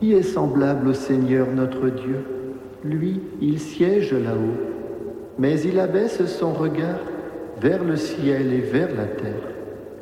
Qui est semblable au Seigneur notre Dieu? Lui, il siège là-haut, mais il abaisse son regard vers le ciel et vers la terre.